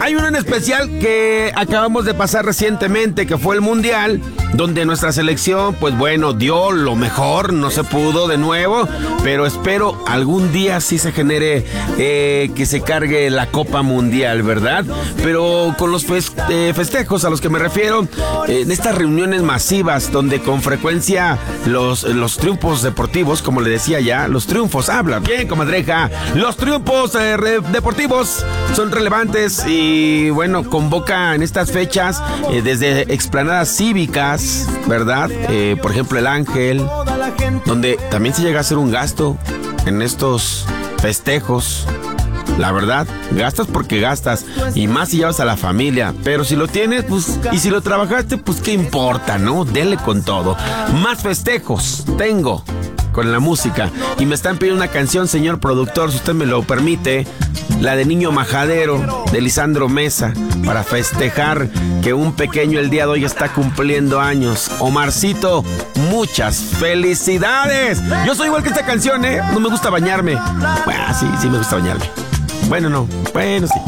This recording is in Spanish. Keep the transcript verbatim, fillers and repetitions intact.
Hay uno en especial que acabamos de pasar recientemente, que fue el Mundial, donde nuestra selección, pues bueno, dio lo mejor, no se pudo de nuevo, pero espero algún día sí se genere eh, que se cargue la Copa Mundial, ¿verdad? Pero con los fes- eh, festejos a los que me refiero, eh, en estas reuniones masivas, donde con frecuencia los, los triunfos deportivos, como le decía ya, los triunfos, habla bien, comadreja, los triunfos eh, re- deportivos son relevantes y bueno, convoca en estas fechas eh, desde explanadas cívicas, ¿verdad? Eh, por ejemplo, el Ángel, donde también se llega a hacer un gasto en estos festejos. La verdad, gastas porque gastas, y más si llevas a la familia, pero si lo tienes, pues, y si lo trabajaste, pues qué importa, ¿no? Dele con todo. Más festejos tengo con la música, y me están pidiendo una canción, señor productor, si usted me lo permite, la de Niño Majadero, de Lisandro Mesa, para festejar que un pequeño el día de hoy está cumpliendo años. Omarcito, muchas felicidades. Yo soy igual que esta canción, ¿eh? No me gusta bañarme. Bueno, sí, sí me gusta bañarme. Bueno, no. Bueno, sí.